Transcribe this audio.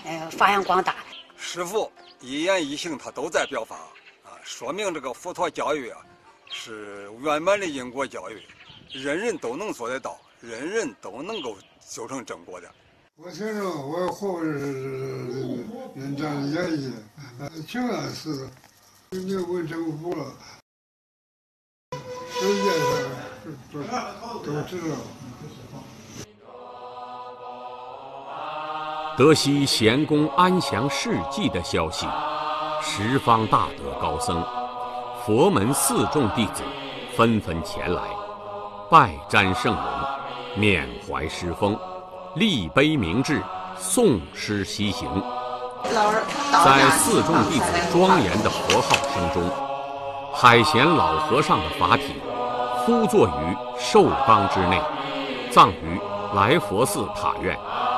发扬光大。 师父一言一行他都在表法啊，说明这个佛陀教育啊是圆满的因果教育，人人都能做得到，人人都能够修成正果的。 我承认我活着是人这样演绎，挺安实的，你问政府了，世界上都知道。 得悉贤公安详事迹的消息，十方大德高僧、佛门四众弟子纷纷前来，拜瞻圣容，缅怀师风，立碑铭志，诵诗西行。在四众弟子庄严的佛号声中，海贤老和尚的法体敷坐于寿缸之内，葬于来佛寺塔院。